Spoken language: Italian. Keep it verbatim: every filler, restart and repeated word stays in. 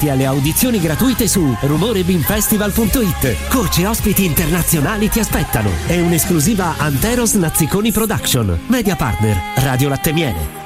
Iscriviti alle audizioni gratuite su rumore beam festival punto it. Voci e ospiti internazionali ti aspettano. È un'esclusiva Anteros Nazziconi Production. Media partner Radio Latte Miele.